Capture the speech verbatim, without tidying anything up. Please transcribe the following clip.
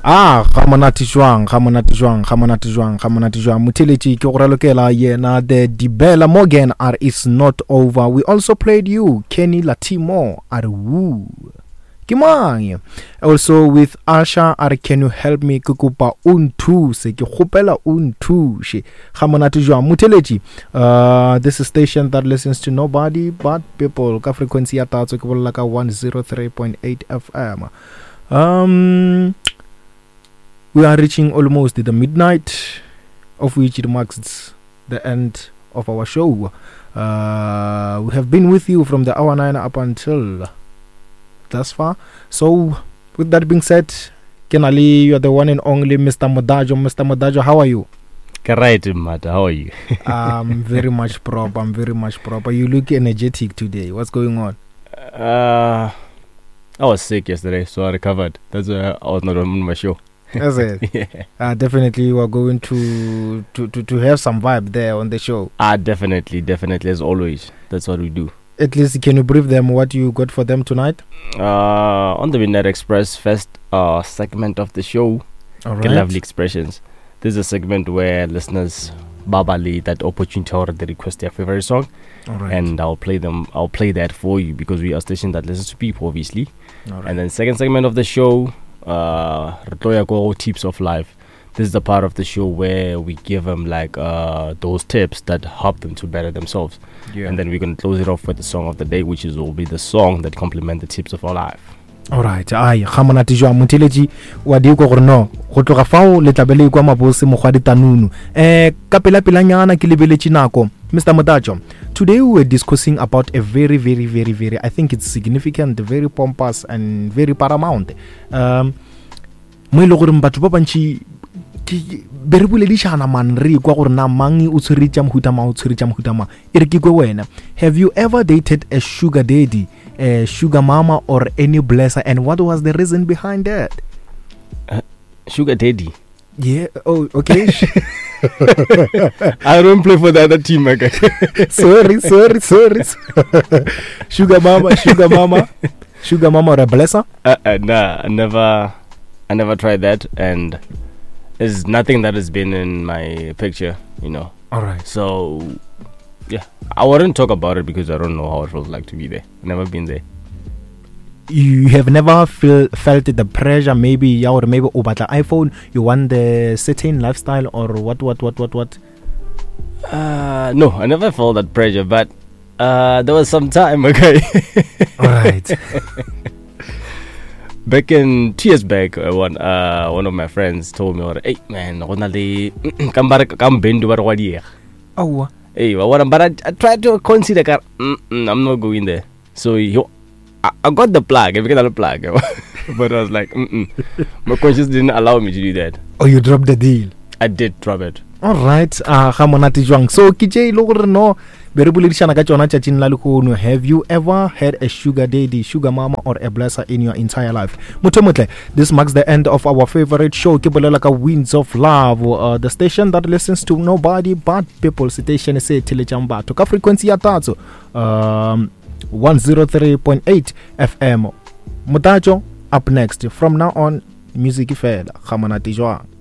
Ah, ga monate jwang, ga monate jwang, ga monate jwang, ga monate jwang. Motheletsi ke go ralokela yena the Dibela Morgan are is not over. We also played you Kenny Latimo are woo. Kimang. Also with Asha are can you help me kukupa untu se ke khopela untu she. Ga monate jwang Motheletsi. Uh this is a station that listens to nobody but people. Ka frequency ya tatso ke bolla ka one oh three point eight F M. Um We are reaching almost the midnight, of which it marks the end of our show. Uh, we have been with you from the hour nine up until thus far. So, with that being said, Kenali, you are the one and only Mister Modajo. Mister Modajo, how are you? Right, Mata. How are you? I'm very much proper. I'm very much proper. You look energetic today. What's going on? Uh, I was sick yesterday, so I recovered. That's why I was not on my show. Is it? Yeah. Uh, definitely, you are going to, to, to, to have some vibe there on the show. Ah, definitely, definitely, as always. That's what we do. At least, can you brief them what you got for them tonight? Uh, on the Midnight Express first uh, segment of the show, All right. Lovely Expressions. This is a segment where listeners babali that opportunity or they request their favorite song, All right. and I'll play them. I'll play that for you because we are a station that listens to people, obviously. All right. And then second segment of the show. Uh, tips of life. This is the part of the show where we give them like uh those tips that help them to better themselves. Yeah. And then we're gonna close it off with the song of the day, which is will be the song that complement the tips of our life. Alright, ai ga monate jwa Motheletsi wa di go gore no go tloga fao le tlabele kwa mabose mo gwa ditanunu eh ka pela pelanyana ke lebeletsi nako. Mister Modajo, today we were discussing about a very very very very I think it's significant, very pompous and very paramount. Um mo ile gore batho ba bantsi be re buledishana man re kwa gore na mang o tshwere tsa mohuta ma o tshwere tsa mohuta ma e re ke kwe wena. Have you ever dated a sugar daddy, a sugar mama or any blesser, and what was the reason behind that? Uh, sugar daddy? Yeah. Oh, okay. I don't play for the other team, my guy. sorry, sorry, sorry. Sugar mama, sugar mama, sugar mama or a blesser? Uh, uh, nah, I never, I never tried that, and there's nothing that has been in my picture, you know. All right. So, yeah, I wouldn't talk about it because I don't know how it feels like to be there. I've never been there. You have never feel, felt the pressure, maybe, yeah, or maybe over the iPhone, you want the certain lifestyle or what, what, what, what, what? Uh, no, I never felt that pressure, but uh, there was some time, okay. All right. Back in two years back, uh, one uh, one of my friends told me, "Hey man, come bar come bend over what year?" Oh. Hey, what? But I, I tried to consider. Mm-mm, I'm not going there. So he, I, I got the plug. I got the plug, but I was like, Mm-mm. my conscience didn't allow me to do that. Oh, you dropped the deal. I did drop it. All right. Ah, uh, monate jwang. So kije logore no. Have you ever had a sugar daddy, sugar mama, or a blesser in your entire life? Mutemutle, this marks the end of our favorite show, Kibolaka Winds of Love, uh, the station that listens to nobody but people. Station say Telechamba to frequency atazo, um, one oh three point eight F M. Modajo, up next. From now on, music fela. Khamanati jwa.